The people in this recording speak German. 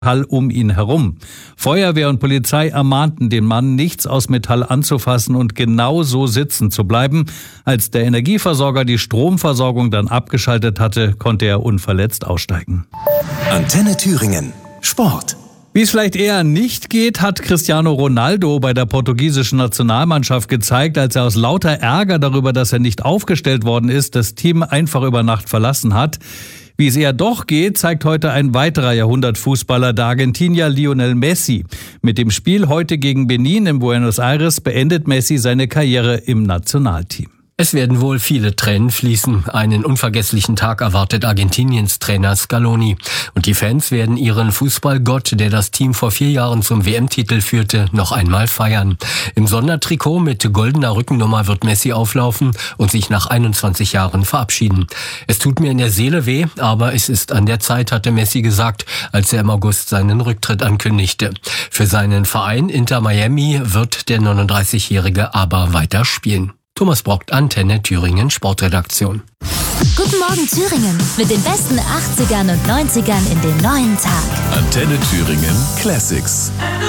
Metall um ihn herum. Feuerwehr und Polizei ermahnten den Mann, nichts aus Metall anzufassen und genau so sitzen zu bleiben. Als der Energieversorger die Stromversorgung dann abgeschaltet hatte, konnte er unverletzt aussteigen. Antenne Thüringen. Sport. Wie es vielleicht eher nicht geht, hat Cristiano Ronaldo bei der portugiesischen Nationalmannschaft gezeigt, als er aus lauter Ärger darüber, dass er nicht aufgestellt worden ist, das Team einfach über Nacht verlassen hat. Wie es eher doch geht, zeigt heute ein weiterer Jahrhundertfußballer, der Argentinier Lionel Messi. Mit dem Spiel heute gegen Benin in Buenos Aires beendet Messi seine Karriere im Nationalteam. Es werden wohl viele Tränen fließen. Einen unvergesslichen Tag erwartet Argentiniens Trainer Scaloni. Und die Fans werden ihren Fußballgott, der das Team vor 4 Jahren zum WM-Titel führte, noch einmal feiern. Im Sondertrikot mit goldener Rückennummer wird Messi auflaufen und sich nach 21 Jahren verabschieden. Es tut mir in der Seele weh, aber es ist an der Zeit, hatte Messi gesagt, als er im August seinen Rücktritt ankündigte. Für seinen Verein Inter Miami wird der 39-Jährige aber weiter spielen. Thomas Brockt, Antenne Thüringen Sportredaktion. Guten Morgen Thüringen mit den besten 80ern und 90ern in den neuen Tag. Antenne Thüringen Classics.